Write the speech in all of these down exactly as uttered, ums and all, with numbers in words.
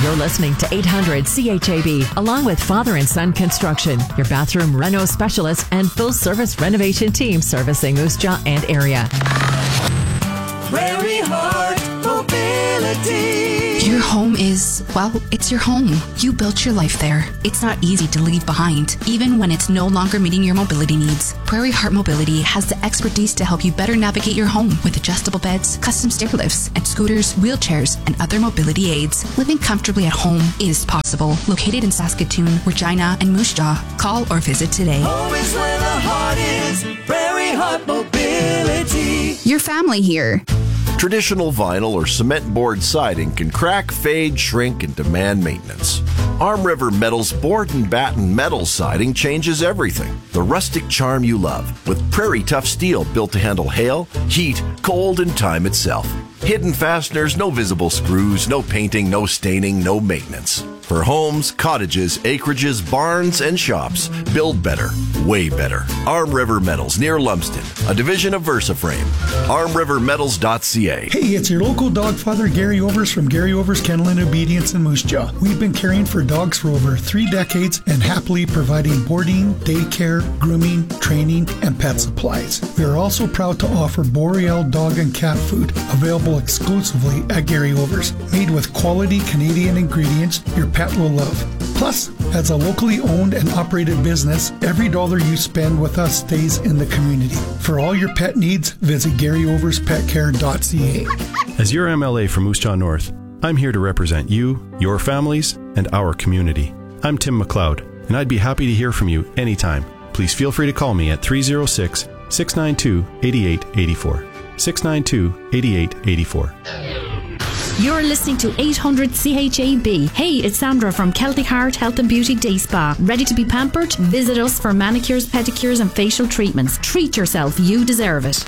You're listening to eight hundred C H A B, along with Father and Son Construction, your bathroom reno specialist and full-service renovation team servicing Moose Jaw and area. Prairie Heart Mobility. Your home is, well, it's your home. You built your life there. It's not easy to leave behind, even when it's no longer meeting your mobility needs. Prairie Heart Mobility has the expertise to help you better navigate your home with adjustable beds, custom stair lifts, and scooters, wheelchairs, and other mobility aids. Living comfortably at home is possible. Located in Saskatoon, Regina, and Moose Jaw. Call or visit today. Home is where the heart is. Prairie Heart Mobility. Your family here. Traditional vinyl or cement board siding can crack, fade, shrink, and demand maintenance. Arm River Metal's board and batten metal siding changes everything. The rustic charm you love, with Prairie Tough steel built to handle hail, heat, cold, and time itself. Hidden fasteners, no visible screws, no painting, no staining, no maintenance. For homes, cottages, acreages, barns, and shops, build better, way better. Arm River Metals, near Lumsden, a division of VersaFrame. arm river metals dot c a. Hey, it's your local dog father, Gary Overs from Gary Overs Kennel and Obedience in Moose Jaw. We've been caring for dogs for over three decades and happily providing boarding, daycare, grooming, training, and pet supplies. We are also proud to offer Boreal dog and cat food, available exclusively at Gary Overs. Made with quality Canadian ingredients your pet will love. Plus, as a locally owned and operated business, every dollar you spend with us stays in the community. For all your pet needs, visit gary overs pet care dot c a. As your M L A for Moose Jaw North, I'm here to represent you, your families, and our community. I'm Tim McLeod, and I'd be happy to hear from you anytime. Please feel free to call me at three oh six, six nine two, eight eight eight four. six nine two, eight eight eight four. You're listening to eight hundred C H A B. Hey, it's Sandra from Celtic Heart Health and Beauty Day Spa. Ready to be pampered? Visit us for manicures, pedicures and facial treatments. Treat yourself. You deserve it.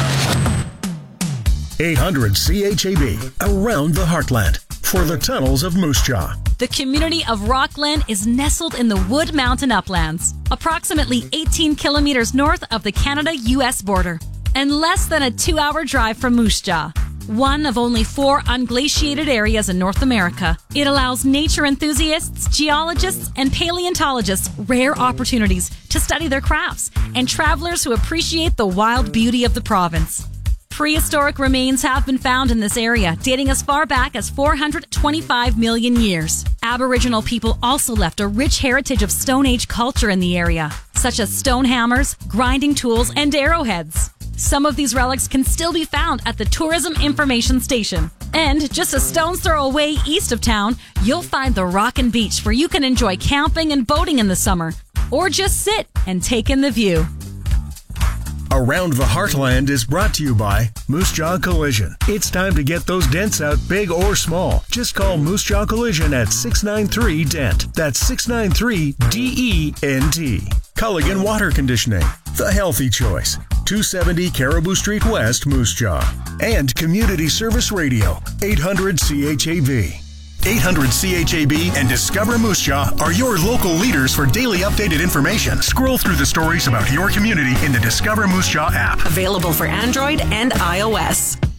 eight hundred C H A B. Around the Heartland. For the tunnels of Moose Jaw. The community of Rockland is nestled in the Wood Mountain Uplands, approximately eighteen kilometers north of the Canada U S border, and less than a two-hour drive from Moose Jaw. One of only four unglaciated areas in North America. It allows nature enthusiasts, geologists, and paleontologists rare opportunities to study their crafts and travelers who appreciate the wild beauty of the province. Prehistoric remains have been found in this area, dating as far back as four hundred twenty-five million years. Aboriginal people also left a rich heritage of Stone Age culture in the area, such as stone hammers, grinding tools, and arrowheads. Some of these relics can still be found at the Tourism Information Station. And just a stone's throw away east of town, you'll find the Rockin' Beach, where you can enjoy camping and boating in the summer, or just sit and take in the view. Around the Heartland is brought to you by Moose Jaw Collision. It's time to get those dents out, big or small. Just call Moose Jaw Collision at six nine three D E N T. That's six nine three D E N T. Culligan Water Conditioning, the healthy choice. two seventy Caribou Street West, Moose Jaw. And Community Service Radio, eight hundred C H A B. eight hundred C H A B and Discover Moose Jaw are your local leaders for daily updated information. Scroll through the stories about your community in the Discover Moose Jaw app. Available for Android and iOS.